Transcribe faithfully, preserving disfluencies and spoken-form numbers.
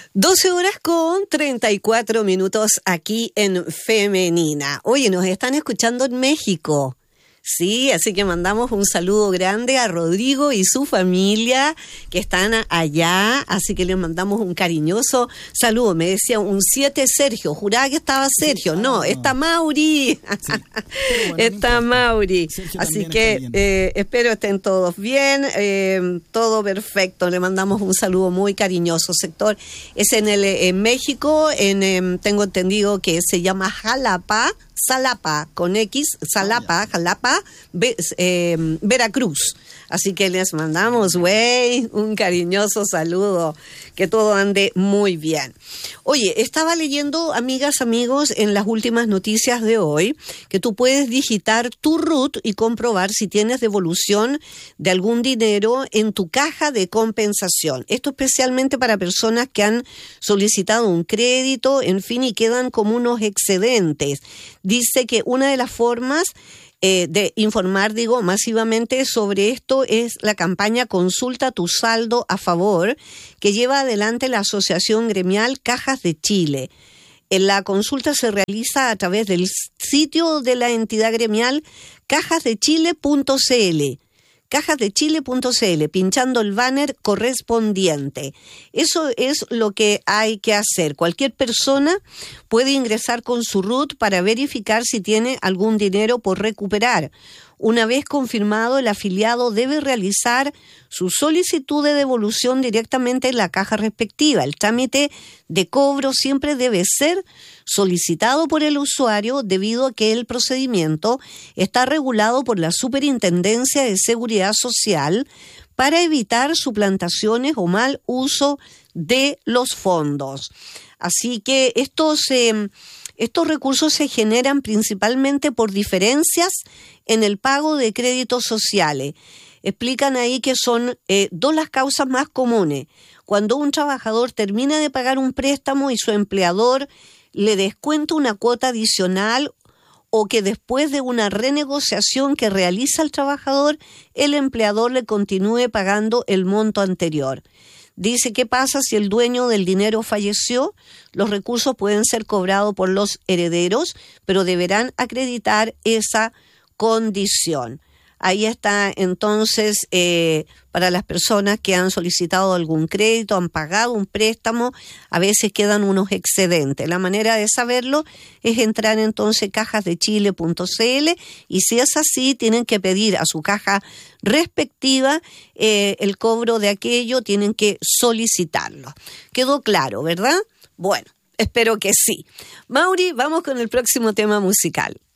doce horas con treinta y cuatro minutos aquí en Femenina. Oye, nos están escuchando en México. Sí, así que mandamos un saludo grande a Rodrigo y su familia que están allá, así que les mandamos un cariñoso saludo. Me decía un siete Sergio, juraba que estaba Sergio, sí, no, no, está Mauri, sí, bueno, está Mauri, así que eh, espero estén todos bien, eh, todo perfecto, le mandamos un saludo muy cariñoso. Sector es en el en México, en eh, tengo entendido que se llama Jalapa, Xalapa, con X, Xalapa, Jalapa, Ve, eh, Veracruz. Así que les mandamos, güey, un cariñoso saludo, que todo ande muy bien. Oye, estaba leyendo, amigas, amigos, en las últimas noticias de hoy, que tú puedes digitar tu R U T y comprobar si tienes devolución de algún dinero en tu caja de compensación. Esto especialmente para personas que han solicitado un crédito, en fin, y quedan como unos excedentes. Dice que una de las formas Eh, de informar, digo, masivamente sobre esto es la campaña Consulta tu saldo a favor, que lleva adelante la Asociación Gremial Cajas de Chile. La consulta se realiza a través del sitio de la entidad gremial cajas de chile punto c l. cajas de chile punto c l, pinchando el banner correspondiente. Eso es lo que hay que hacer. Cualquier persona puede ingresar con su R U T para verificar si tiene algún dinero por recuperar. Una vez confirmado, el afiliado debe realizar su solicitud de devolución directamente en la caja respectiva. El trámite de cobro siempre debe ser solicitado por el usuario debido a que el procedimiento está regulado por la Superintendencia de Seguridad Social para evitar suplantaciones o mal uso de los fondos. Así que estos... Eh, Estos recursos se generan principalmente por diferencias en el pago de créditos sociales. Explican ahí que son eh, dos las causas más comunes. Cuando un trabajador termina de pagar un préstamo y su empleador le descuenta una cuota adicional, o que después de una renegociación que realiza el trabajador, el empleador le continúe pagando el monto anterior. Dice, ¿qué pasa si el dueño del dinero falleció? Los recursos pueden ser cobrados por los herederos, pero deberán acreditar esa condición. Ahí está entonces eh, para las personas que han solicitado algún crédito, han pagado un préstamo, a veces quedan unos excedentes. La manera de saberlo es entrar entonces a cajas de chile punto c l y si es así tienen que pedir a su caja respectiva eh, el cobro de aquello, tienen que solicitarlo. ¿Quedó claro, verdad? Bueno, espero que sí. Mauri, vamos con el próximo tema musical.